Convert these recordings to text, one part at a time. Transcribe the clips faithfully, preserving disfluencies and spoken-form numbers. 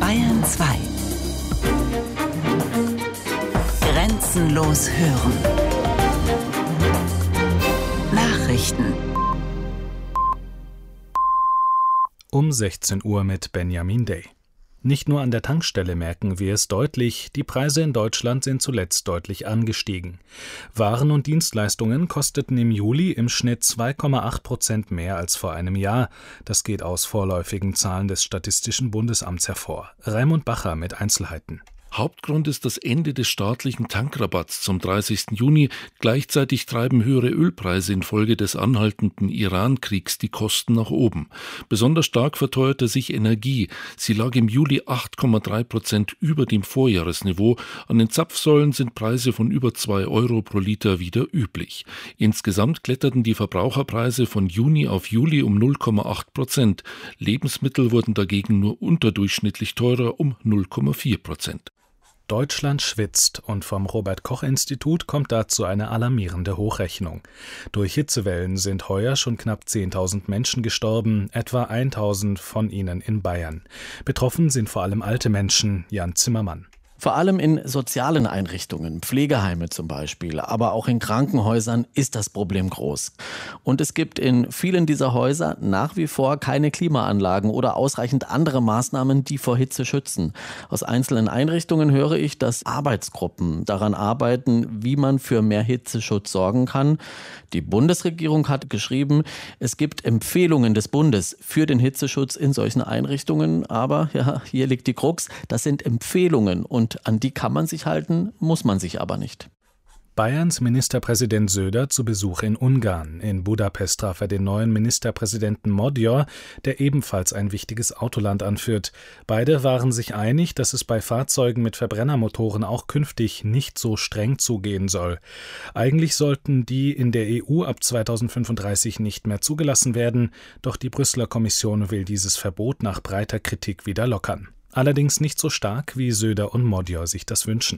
Bayern zwei. Grenzenlos hören. Nachrichten. Um sechzehn Uhr mit Benjamin Day. Nicht nur an der Tankstelle merken wir es deutlich, die Preise in Deutschland sind zuletzt deutlich angestiegen. Waren und Dienstleistungen kosteten im Juli im Schnitt zwei Komma acht Prozent mehr als vor einem Jahr. Das geht aus vorläufigen Zahlen des Statistischen Bundesamts hervor. Raimund Bacher mit Einzelheiten. Hauptgrund ist das Ende des staatlichen Tankrabatts zum dreißigsten Juni. Gleichzeitig treiben höhere Ölpreise infolge des anhaltenden Iran-Kriegs die Kosten nach oben. Besonders stark verteuerte sich Energie. Sie lag im Juli acht Komma drei Prozent über dem Vorjahresniveau. An den Zapfsäulen sind Preise von über zwei Euro pro Liter wieder üblich. Insgesamt kletterten die Verbraucherpreise von Juni auf Juli um null Komma acht Prozent. Lebensmittel wurden dagegen nur unterdurchschnittlich teurer um null Komma vier Prozent. Deutschland schwitzt und vom Robert-Koch-Institut kommt dazu eine alarmierende Hochrechnung. Durch Hitzewellen sind heuer schon knapp zehntausend Menschen gestorben, etwa tausend von ihnen in Bayern. Betroffen sind vor allem alte Menschen. Jan Zimmermann. Vor allem in sozialen Einrichtungen, Pflegeheime zum Beispiel, aber auch in Krankenhäusern ist das Problem groß. Und es gibt in vielen dieser Häuser nach wie vor keine Klimaanlagen oder ausreichend andere Maßnahmen, die vor Hitze schützen. Aus einzelnen Einrichtungen höre ich, dass Arbeitsgruppen daran arbeiten, wie man für mehr Hitzeschutz sorgen kann. Die Bundesregierung hat geschrieben, es gibt Empfehlungen des Bundes für den Hitzeschutz in solchen Einrichtungen. Aber ja, hier liegt die Krux, das sind Empfehlungen und an die kann man sich halten, muss man sich aber nicht. Bayerns Ministerpräsident Söder zu Besuch in Ungarn. In Budapest traf er den neuen Ministerpräsidenten Magyar, der ebenfalls ein wichtiges Autoland anführt. Beide waren sich einig, dass es bei Fahrzeugen mit Verbrennermotoren auch künftig nicht so streng zugehen soll. Eigentlich sollten die in der E U ab zweitausendfünfunddreißig nicht mehr zugelassen werden, doch die Brüsseler Kommission will dieses Verbot nach breiter Kritik wieder lockern. Allerdings nicht so stark, wie Söder und Magyar sich das wünschen.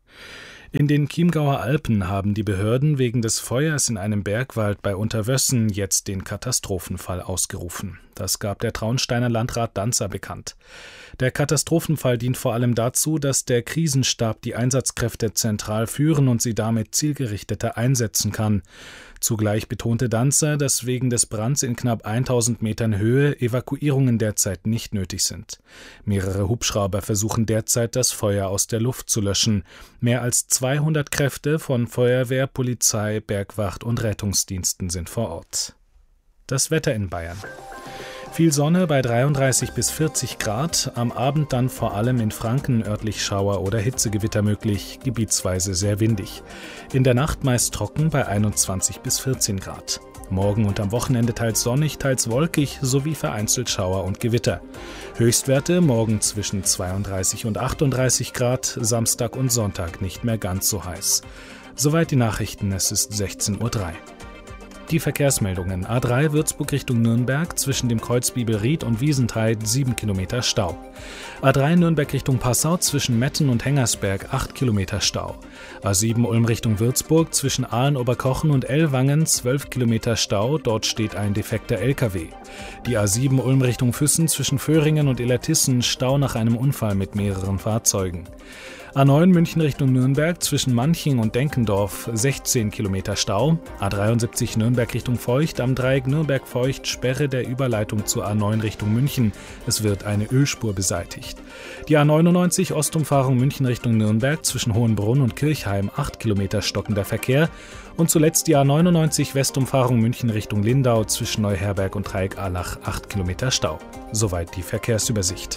In den Chiemgauer Alpen haben die Behörden wegen des Feuers in einem Bergwald bei Unterwössen jetzt den Katastrophenfall ausgerufen. Das gab der Traunsteiner Landrat Danzer bekannt. Der Katastrophenfall dient vor allem dazu, dass der Krisenstab die Einsatzkräfte zentral führen und sie damit zielgerichteter einsetzen kann. Zugleich betonte Danzer, dass wegen des Brands in knapp tausend Metern Höhe Evakuierungen derzeit nicht nötig sind. Mehrere Hubschrauber versuchen derzeit, das Feuer aus der Luft zu löschen. Mehr als zweihundert Kräfte von Feuerwehr, Polizei, Bergwacht und Rettungsdiensten sind vor Ort. Das Wetter in Bayern. Viel Sonne bei dreiunddreißig bis vierzig Grad, am Abend dann vor allem in Franken örtlich Schauer oder Hitzegewitter möglich, gebietsweise sehr windig. In der Nacht meist trocken bei einundzwanzig bis vierzehn Grad. Morgen und am Wochenende teils sonnig, teils wolkig sowie vereinzelt Schauer und Gewitter. Höchstwerte morgen zwischen zweiunddreißig und achtunddreißig Grad, Samstag und Sonntag nicht mehr ganz so heiß. Soweit die Nachrichten, es ist sechzehn Uhr drei. Die Verkehrsmeldungen. A drei Würzburg Richtung Nürnberg, zwischen dem Kreuz Bibelried und Wiesentheid sieben Kilometer Stau. A drei Nürnberg Richtung Passau, zwischen Metten und Hengersberg acht Kilometer Stau. A sieben Ulm Richtung Würzburg, zwischen Aalen-Oberkochen und Ellwangen zwölf Kilometer Stau, dort steht ein defekter L K W. Die A sieben Ulm Richtung Füssen, zwischen Föhringen und Illertissen, Stau nach einem Unfall mit mehreren Fahrzeugen. A neun München Richtung Nürnberg, zwischen Manching und Denkendorf sechzehn Kilometer Stau. A dreiundsiebzig Nürnberg Richtung Feucht, am Dreieck Nürnberg-Feucht Sperre der Überleitung zur A neun Richtung München. Es wird eine Ölspur beseitigt. Die A neunundneunzig Ostumfahrung München Richtung Nürnberg, zwischen Hohenbrunn und Kirchheim acht Kilometer stockender Verkehr. Und zuletzt die A neunundneunzig Westumfahrung München Richtung Lindau, zwischen Neuherberg und Dreieck-Allach acht Kilometer Stau. Soweit die Verkehrsübersicht.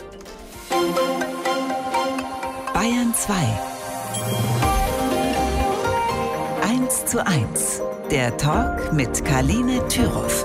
Bayern zwei. eins zu eins. Der Talk mit Karline Thüroff.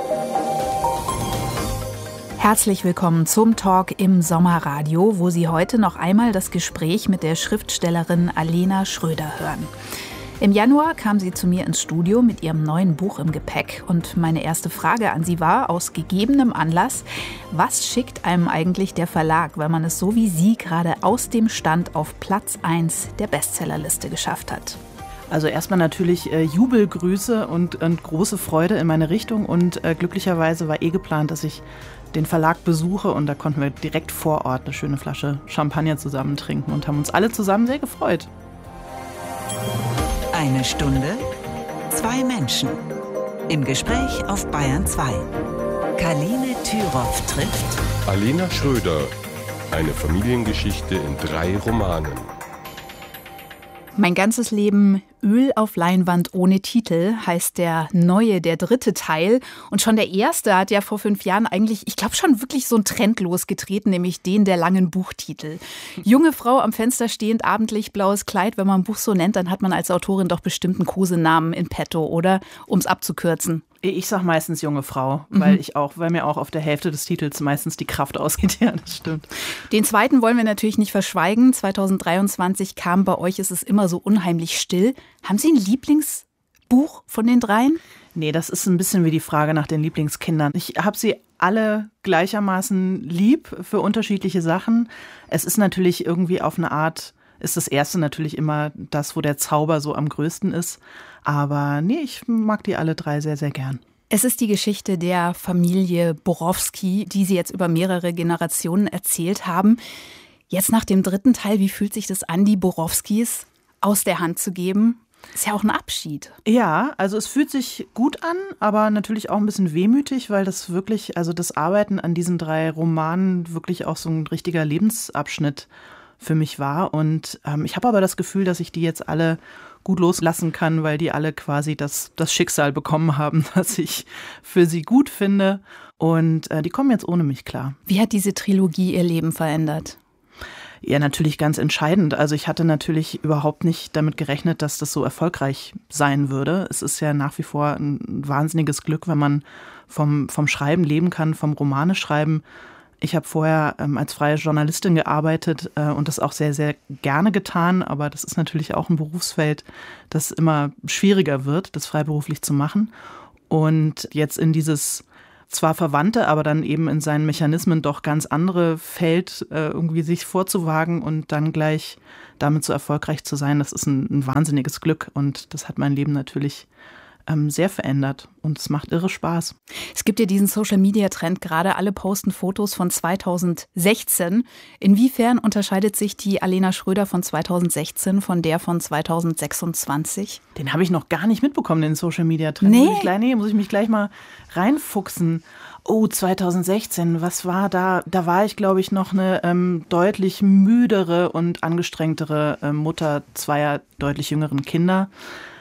Herzlich willkommen zum Talk im Sommerradio, wo Sie heute noch einmal das Gespräch mit der Schriftstellerin Alena Schröder hören. Im Januar kam sie zu mir ins Studio mit ihrem neuen Buch im Gepäck und meine erste Frage an sie war, aus gegebenem Anlass, was schickt einem eigentlich der Verlag, wenn man es so wie sie gerade aus dem Stand auf Platz eins der Bestsellerliste geschafft hat? Also erstmal natürlich äh, Jubelgrüße und, und große Freude in meine Richtung und äh, glücklicherweise war eh geplant, dass ich den Verlag besuche und da konnten wir direkt vor Ort eine schöne Flasche Champagner zusammen trinken und haben uns alle zusammen sehr gefreut. Eine Stunde, zwei Menschen. Im Gespräch auf Bayern zwei. Kaline Thüroff trifft Alena Schröder. Eine Familiengeschichte in drei Romanen. Mein ganzes Leben Öl auf Leinwand ohne Titel heißt der neue, der dritte Teil. Und schon der erste hat ja vor fünf Jahren eigentlich, ich glaube schon wirklich so einen Trend losgetreten, nämlich den der langen Buchtitel. Junge Frau am Fenster stehend, abendlich blaues Kleid. Wenn man ein Buch so nennt, dann hat man als Autorin doch bestimmt einen Kosenamen in petto, oder? Um es abzukürzen. Ich sag meistens junge Frau, weil ich auch, weil mir auch auf der Hälfte des Titels meistens die Kraft ausgeht. Ja, das stimmt. Den zweiten wollen wir natürlich nicht verschweigen. zwanzig dreiundzwanzig kam bei euch, ist es immer so unheimlich still. Haben Sie ein Lieblingsbuch von den dreien? Nee, das ist ein bisschen wie die Frage nach den Lieblingskindern. Ich habe sie alle gleichermaßen lieb für unterschiedliche Sachen. Es ist natürlich irgendwie auf eine Art, ist das erste natürlich immer das, wo der Zauber so am größten ist. Aber nee, ich mag die alle drei sehr, sehr gern. Es ist die Geschichte der Familie Borowski, die Sie jetzt über mehrere Generationen erzählt haben. Jetzt nach dem dritten Teil, wie fühlt sich das an, die Borowskis aus der Hand zu geben? Ist ja auch ein Abschied. Ja, also es fühlt sich gut an, aber natürlich auch ein bisschen wehmütig, weil das wirklich, also das Arbeiten an diesen drei Romanen wirklich auch so ein richtiger Lebensabschnitt für mich war. Und ähm, ich habe aber das Gefühl, dass ich die jetzt alle gut loslassen kann, weil die alle quasi das, das Schicksal bekommen haben, das ich für sie gut finde. Und äh, die kommen jetzt ohne mich klar. Wie hat diese Trilogie Ihr Leben verändert? Ja, natürlich ganz entscheidend. Also ich hatte natürlich überhaupt nicht damit gerechnet, dass das so erfolgreich sein würde. Es ist ja nach wie vor ein wahnsinniges Glück, wenn man vom, vom Schreiben leben kann, vom Romane schreiben. Ich habe vorher ähm, als freie Journalistin gearbeitet äh, und das auch sehr, sehr gerne getan. Aber das ist natürlich auch ein Berufsfeld, das immer schwieriger wird, das freiberuflich zu machen. Und jetzt in dieses zwar verwandte, aber dann eben in seinen Mechanismen doch ganz andere Feld äh, irgendwie sich vorzuwagen und dann gleich damit so erfolgreich zu sein, das ist ein, ein wahnsinniges Glück. Und das hat mein Leben natürlich ähm, sehr verändert und es macht irre Spaß. Es gibt ja diesen Social-Media-Trend, gerade alle posten Fotos von zweitausendsechzehn. Inwiefern unterscheidet sich die Alena Schröder von zweitausendsechzehn von der von zweitausendsechsundzwanzig? Den habe ich noch gar nicht mitbekommen, den Social-Media-Trend. Nee. Muss ich, gleich, nee, muss ich mich gleich mal reinfuchsen. Oh, zweitausendsechzehn, was war da? Da war ich, glaube ich, noch eine ähm, deutlich müdere und angestrengtere äh, Mutter zweier deutlich jüngeren Kinder.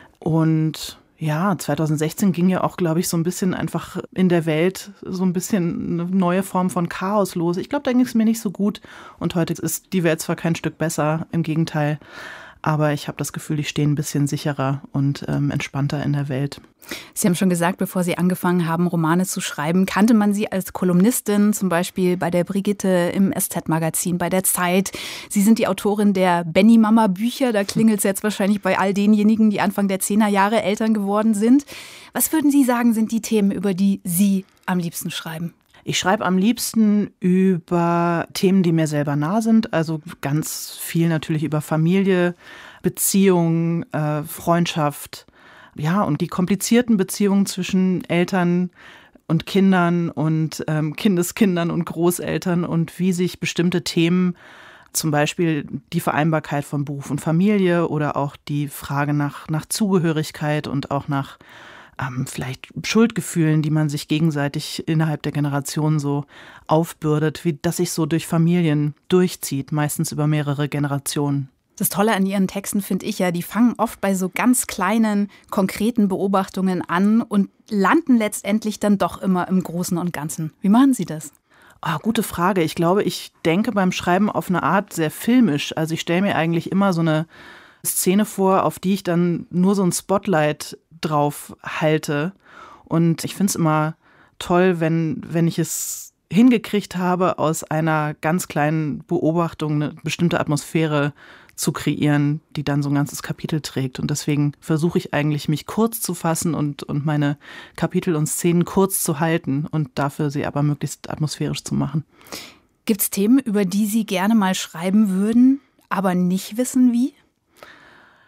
Und ja, zweitausendsechzehn ging ja auch, glaube ich, so ein bisschen einfach in der Welt so ein bisschen eine neue Form von Chaos los. Ich glaube, da ging es mir nicht so gut. Und heute ist die Welt zwar kein Stück besser, im Gegenteil. Aber ich habe das Gefühl, ich stehe ein bisschen sicherer und ähm, entspannter in der Welt. Sie haben schon gesagt, bevor Sie angefangen haben, Romane zu schreiben, kannte man Sie als Kolumnistin, zum Beispiel bei der Brigitte im S Z-Magazin, bei der Zeit. Sie sind die Autorin der Benny-Mama-Bücher. Da klingelt es jetzt wahrscheinlich bei all denjenigen, die Anfang der Zehnerjahre Eltern geworden sind. Was würden Sie sagen, sind die Themen, über die Sie am liebsten schreiben? Ich schreibe am liebsten über Themen, die mir selber nah sind. Also ganz viel natürlich über Familie, Beziehung, äh, Freundschaft. Ja, und die komplizierten Beziehungen zwischen Eltern und Kindern und ähm, Kindeskindern und Großeltern und wie sich bestimmte Themen, zum Beispiel die Vereinbarkeit von Beruf und Familie oder auch die Frage nach, nach Zugehörigkeit und auch nach ähm, vielleicht Schuldgefühlen, die man sich gegenseitig innerhalb der Generation so aufbürdet, wie das sich so durch Familien durchzieht, meistens über mehrere Generationen. Das Tolle an Ihren Texten finde ich ja, die fangen oft bei so ganz kleinen, konkreten Beobachtungen an und landen letztendlich dann doch immer im Großen und Ganzen. Wie machen Sie das? Ah, gute Frage. Ich glaube, ich denke beim Schreiben auf eine Art sehr filmisch. Also ich stelle mir eigentlich immer so eine Szene vor, auf die ich dann nur so ein Spotlight drauf halte. Und ich finde es immer toll, wenn, wenn ich es hingekriegt habe, aus einer ganz kleinen Beobachtung eine bestimmte Atmosphäre zu kreieren, die dann so ein ganzes Kapitel trägt. Und deswegen versuche ich eigentlich, mich kurz zu fassen und, und meine Kapitel und Szenen kurz zu halten und dafür sie aber möglichst atmosphärisch zu machen. Gibt es Themen, über die Sie gerne mal schreiben würden, aber nicht wissen wie?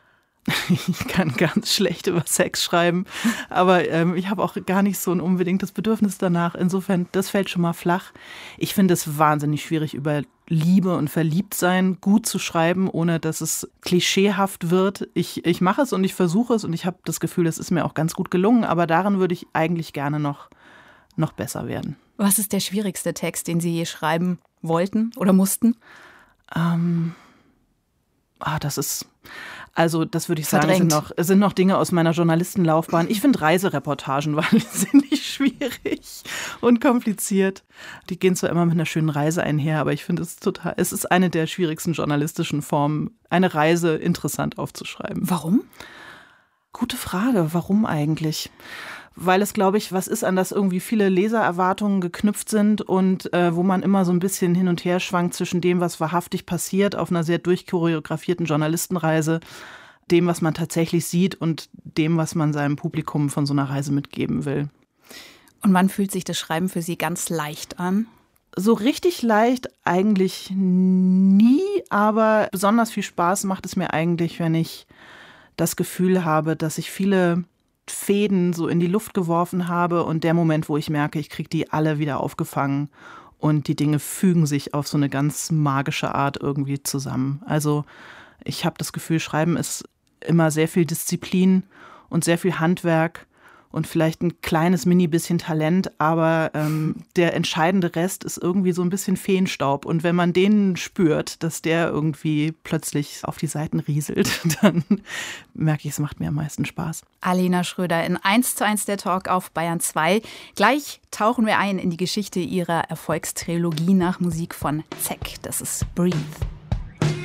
Ich kann ganz schlecht über Sex schreiben, aber ähm, ich habe auch gar nicht so ein unbedingtes Bedürfnis danach. Insofern, das fällt schon mal flach. Ich finde es wahnsinnig schwierig, über Liebe und Verliebtsein gut zu schreiben, ohne dass es klischeehaft wird. Ich, ich mache es und ich versuche es und ich habe das Gefühl, es ist mir auch ganz gut gelungen, aber darin würde ich eigentlich gerne noch, noch besser werden. Was ist der schwierigste Text, den Sie je schreiben wollten oder mussten? Ähm, ah, das ist... Also das würde ich sagen, Verdrängt. sind noch, sind noch Dinge aus meiner Journalistenlaufbahn. Ich finde Reisereportagen wahnsinnig schwierig und kompliziert. Die gehen zwar immer mit einer schönen Reise einher, aber ich finde es total, es ist eine der schwierigsten journalistischen Formen, eine Reise interessant aufzuschreiben. Warum? Gute Frage, warum eigentlich? Weil es, glaube ich, was ist, an das irgendwie viele Lesererwartungen geknüpft sind und äh, wo man immer so ein bisschen hin und her schwankt zwischen dem, was wahrhaftig passiert auf einer sehr durchchoreografierten Journalistenreise, dem, was man tatsächlich sieht und dem, was man seinem Publikum von so einer Reise mitgeben will. Und wann fühlt sich das Schreiben für Sie ganz leicht an? So richtig leicht eigentlich nie, aber besonders viel Spaß macht es mir eigentlich, wenn ich das Gefühl habe, dass ich viele Fäden so in die Luft geworfen habe und der Moment, wo ich merke, ich kriege die alle wieder aufgefangen und die Dinge fügen sich auf so eine ganz magische Art irgendwie zusammen. Also ich habe das Gefühl, Schreiben ist immer sehr viel Disziplin und sehr viel Handwerk und vielleicht ein kleines Mini-bisschen Talent, aber ähm, der entscheidende Rest ist irgendwie so ein bisschen Feenstaub. Und wenn man den spürt, dass der irgendwie plötzlich auf die Seiten rieselt, dann merke ich, es macht mir am meisten Spaß. Alena Schröder in eins zu eins der Talk auf Bayern zwei. Gleich tauchen wir ein in die Geschichte ihrer Erfolgstrilogie nach Musik von Zeck. Das ist Breathe.